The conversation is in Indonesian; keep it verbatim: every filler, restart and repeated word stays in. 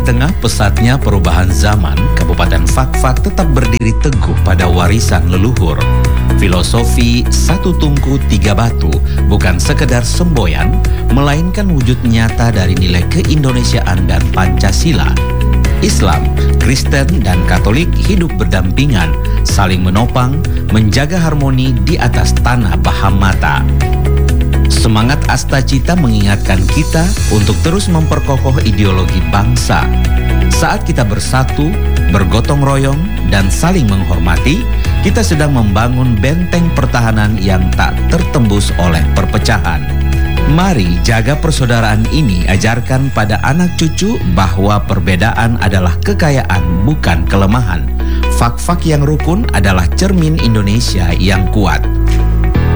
tengah pesatnya perubahan zaman, Kabupaten Fakfak tetap berdiri teguh pada warisan leluhur. Filosofi satu tungku tiga batu bukan sekedar semboyan, melainkan wujud nyata dari nilai keindonesiaan dan Pancasila. Islam, Kristen, dan Katolik hidup berdampingan, saling menopang, menjaga harmoni di atas tanah Bahamata. Semangat Astacita mengingatkan kita untuk terus memperkokoh ideologi bangsa. Saat kita bersatu, bergotong royong, dan saling menghormati, kita sedang membangun benteng pertahanan yang tak tertembus oleh perpecahan. Mari jaga persaudaraan ini, ajarkan pada anak cucu bahwa perbedaan adalah kekayaan, bukan kelemahan. Fak-fak yang rukun adalah cermin Indonesia yang kuat.